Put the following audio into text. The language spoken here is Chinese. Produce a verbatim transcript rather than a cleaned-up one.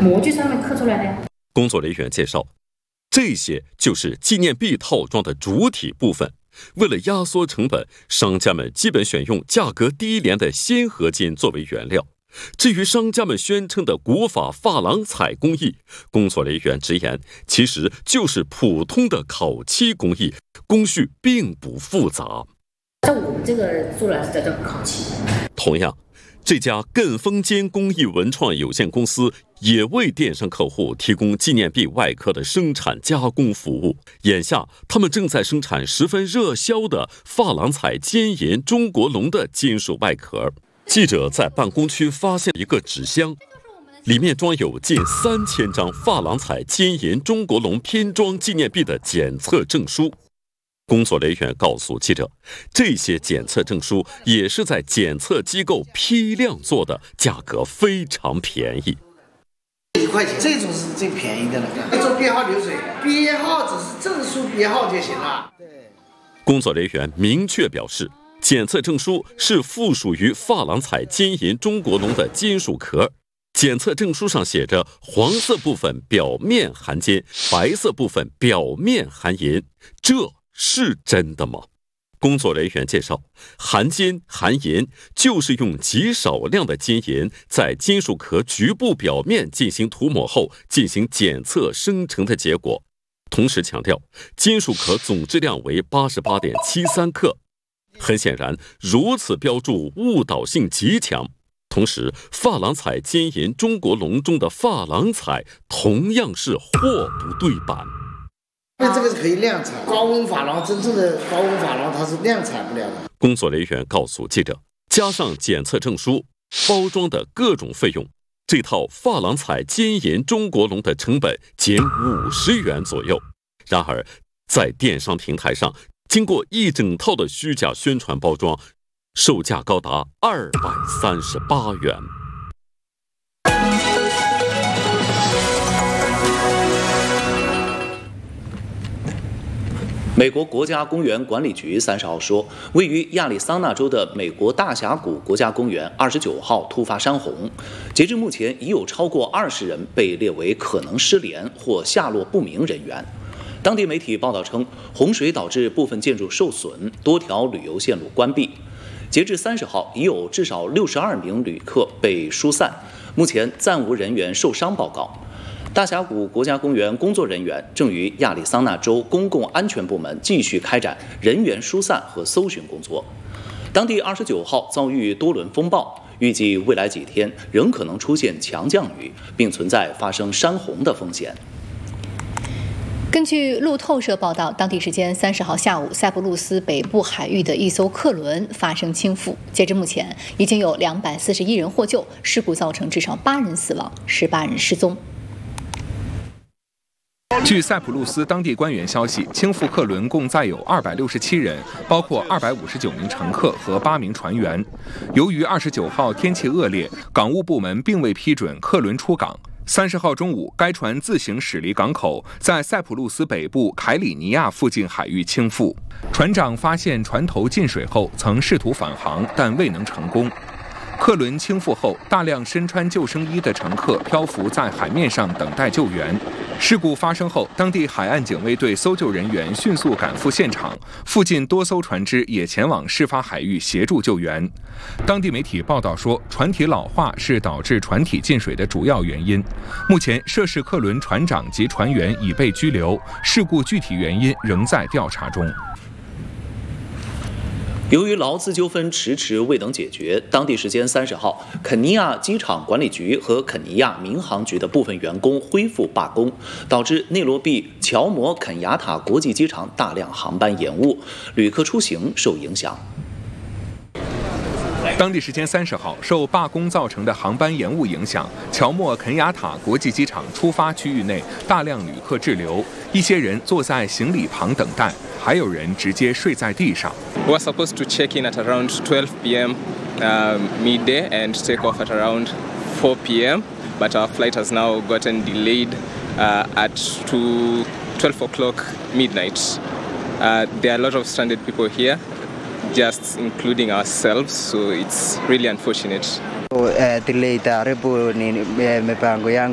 模具上面刻出来的呀。 工作人员介绍，这些就是纪念币套装的主体部分。为了压缩成本，商家们基本选用价格低廉的鲜合金作为原料。至于商家们宣称的古法珐琅彩工艺，工作人员直言，其实就是普通的烤漆工艺，工序并不复杂。 在我们这个做来是叫做烤漆。 同样，这家艮丰坚工艺文创有限公司也为电商客户提供纪念币外壳的生产加工服务。眼下，他们正在生产十分热销的珐琅彩尖银中国龙的金属外壳。记者在办公区发现一个纸箱，里面装有近三千张珐琅彩尖银中国龙拼装纪念币的检测证书。工作人员告诉记者，这些检测证书也是在检测机构批量做的，价格非常便宜。 一块钱，这种是最便宜的了。做编号流水，编号只是证书编号就行了。对。 工作人员明确表示，检测证书是附属于珐琅彩尖银中国龙的金属壳。检测证书上写着黄色部分表面含金，白色部分表面含银，这是真的吗？工作人员介绍，含金含银就是用极少量的金银在金属壳局部表面进行涂抹后进行检测生成的结果。同时强调，金属壳总质量为 八十八点七三克。很显然，如此标注误导性极强。同时，珐琅彩尖银中国龙中的珐琅彩同样是货不对版。 那这个是可以量产，高温珐琅真正的高温珐琅它是量产不了的。 工作人员告诉记者，加上检测证书、包装的各种费用，这套珐琅彩尖银中国龙的成本仅五十元左右。然而，在电商平台上，经过一整套的虚假宣传包装，售价高达二百三十八元。 美国国家公园管理局三十号说，位于亚利桑那州的美国大峡谷国家公园二十九号突发山洪，截至目前已有超过二十人被列为可能失联或下落不明人员。当地媒体报道称，洪水导致部分建筑受损，多条旅游线路关闭。截至三十号，已有至少六十二名旅客被疏散，目前暂无人员受伤报告。大峡谷国家公园工作人员正与亚利桑那州公共安全部门继续开展人员疏散和搜寻工作。当地二十九号遭遇多轮风暴，预计未来几天仍可能出现强降雨，并存在发生山洪的风险。 根据路透社报道，当地时间三十号下午，塞浦路斯北部海域的一艘客轮发生倾覆。截至目前，已经有两百四十一人获救，事故造成至少八人死亡，十八人失踪。 据塞浦路斯当地官员消息，倾覆客轮共载有二百六十七人，包括二百五十九名乘客和八名船员。由于二十九号天气恶劣，港务部门并未批准客轮出港。三十号中午，该船自行驶离港口，在塞浦路斯北部凯里尼亚附近海域倾覆。船长发现船头进水后，曾试图返航，但未能成功。客轮倾覆后，大量身穿救生衣的乘客漂浮在海面上等待救援。事故发生后，当地海岸警卫队搜救人员迅速赶赴现场，附近多艘船只也前往事发海域协助救援。当地媒体报道说，船体老化是导致船体进水的主要原因。目前，涉事客轮船长及船员已被拘留，事故具体原因仍在调查中。 由于劳资纠纷迟迟未能解决，当地时间三十号，肯尼亚机场管理局和肯尼亚民航局的部分员工恢复罢工，导致内罗毕乔摩肯雅塔国际机场大量航班延误，旅客出行受影响。 当地时间三十号，受罢工造成的航班延误影响，乔莫肯雅塔国际机场出发区域内大量旅客滞留，一些人坐在行李旁等待，还有人直接睡在地上。 We were supposed to check in at around twelve p m Uh, midday and take off at around four p m But our flight has now gotten delayed uh, at to twelve o'clock midnight. Uh, there are a lot of stranded people here, just including ourselves, so it's really unfortunate. Uh, delayed